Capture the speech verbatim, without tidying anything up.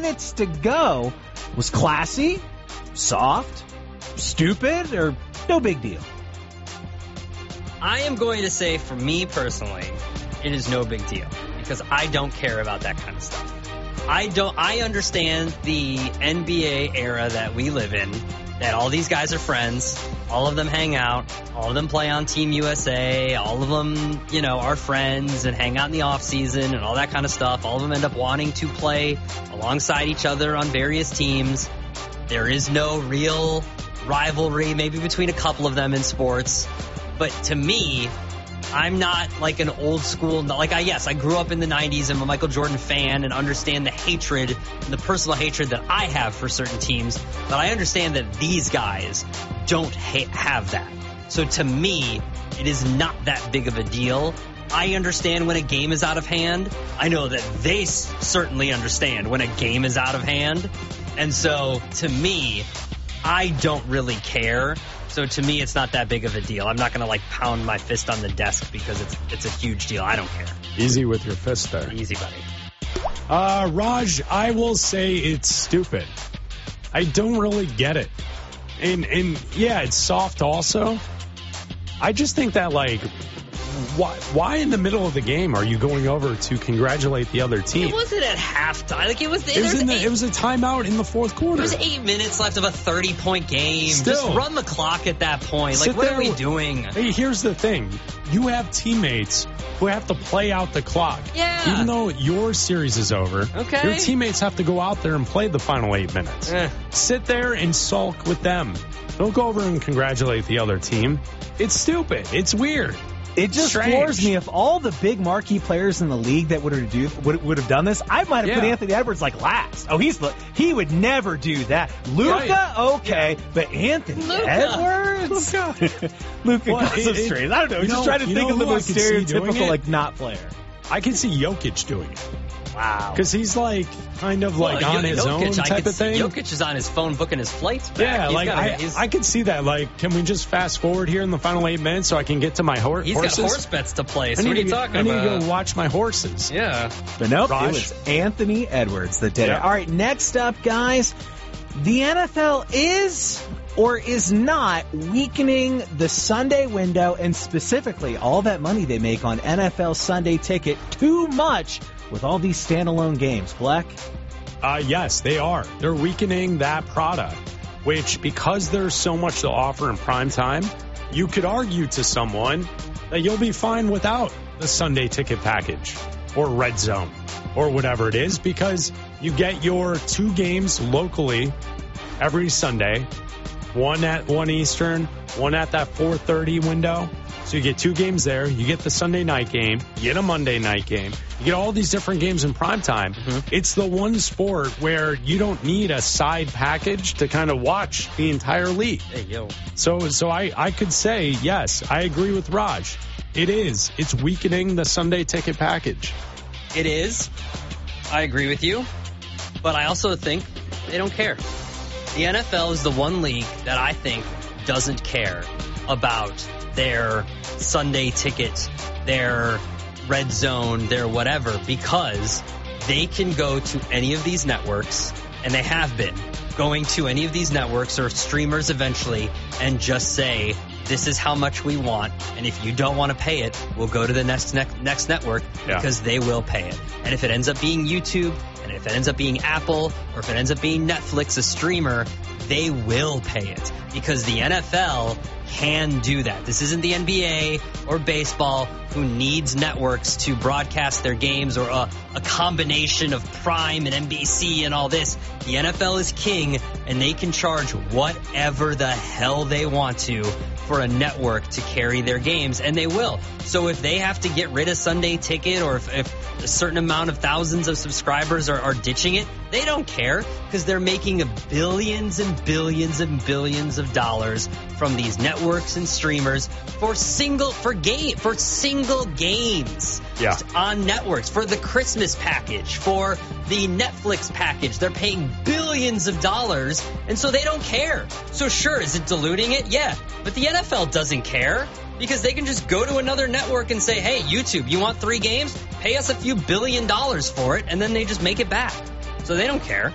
minutes to go was classy, soft, stupid, or no big deal? I am going to say, for me personally, it is no big deal because I don't care about that kind of stuff. I don't. I understand the N B A era that we live in, that all these guys are friends, all of them hang out, all of them play on Team U S A, all of them, you know, are friends and hang out in the off season and all that kind of stuff. All of them end up wanting to play alongside each other on various teams. There is no real rivalry, maybe between a couple of them in sports. But to me, I'm not like an old school, like I, yes, I grew up in the nineties. I'm a Michael Jordan fan and understand the hatred and the personal hatred that I have for certain teams. But I understand that these guys don't ha- have that. So to me, it is not that big of a deal. I understand when a game is out of hand. I know that they s- certainly understand when a game is out of hand. And so to me, I don't really care. So to me, it's not that big of a deal. I'm not going to like pound my fist on the desk because it's it's a huge deal. I don't care. Easy with your fist there. Easy, buddy. Uh, Raj, I will say it's stupid. I don't really get it. And, and yeah, it's soft also. I just think that, like, why, why in the middle of the game are you going over to congratulate the other team? It wasn't at halftime. Like, it was, it was, in the, eight, it was a timeout in the fourth quarter. There was eight minutes left of a thirty-point game. Still, just run the clock at that point. Like, what are we doing? Hey, here's the thing. You have teammates who have to play out the clock. Yeah. Even though your series is over, okay. your teammates have to go out there and play the final eight minutes. Eh. Sit there and sulk with them. Don't go over and congratulate the other team. It's stupid. It's weird. It just Strange. floors me. If all the big marquee players in the league that would have do would, would have done this, I might have yeah. put Anthony Edwards like last. Oh, he's he would never do that. Luka, yeah, yeah. okay, yeah. but Anthony Luka. Edwards, Luka, Luka well, Costas-Strange. I don't know. Just know, trying to think know of the most stereotypical like not player. I can see Jokic doing it. Wow. Because he's like kind of like well, on Jokic, his own I type of thing. Jokic is on his phone booking his flights back. Yeah, he's like got, I, he's, I could see that. Like, can we just fast forward here in the final eight minutes so I can get to my hor- he's horses? He's got horse bets to play. So I what are need you to, talking I need about? to go watch my horses. Yeah. But nope, Raj. it was Anthony Edwards that did yeah. it. All right, next up, guys. The N F L is or is not weakening the Sunday window and specifically all that money they make on N F L Sunday Ticket too much with all these standalone games. Black? Uh, yes, they are. They're weakening that product, which because there's so much to offer in prime time, you could argue to someone that you'll be fine without the Sunday Ticket package or Red Zone or whatever it is because you get your two games locally every Sunday, one at one Eastern, one at that four thirty window. So you get two games there. You get the Sunday night game. You get a Monday night game. You get all these different games in prime time. Mm-hmm. It's the one sport where you don't need a side package to kind of watch the entire league. Hey, yo. So, so I, I could say, yes, I agree with Raj. It is. It's weakening the Sunday Ticket package. It is. I agree with you. But I also think they don't care. The N F L is the one league that I think doesn't care about their Sunday Ticket, their Red Zone, their whatever, because they can go to any of these networks, and they have been going to any of these networks or streamers eventually, and just say, this is how much we want, and if you don't want to pay it, we'll go to the next ne- next network yeah. because they will pay it. And if it ends up being YouTube, and if it ends up being Apple, or if it ends up being Netflix, a streamer, they will pay it because the N F L can do that. This isn't the N B A or baseball who needs networks to broadcast their games or a, a combination of Prime and N B C and all this. The N F L is king and they can charge whatever the hell they want to for a network to carry their games, and they will. So if they have to get rid of Sunday Ticket or if, if a certain amount of thousands of subscribers are, are ditching it, they don't care because they're making billions and billions and billions of dollars from these networks and streamers for single for game for single games yeah. on networks, for the Christmas package, for the Netflix package. They're paying billions of dollars, and so they don't care. So sure, is it diluting it? Yeah, but the N F L doesn't care because they can just go to another network and say, hey, YouTube, you want three games? Pay us a few billion dollars for it, and then they just make it back. So they don't care.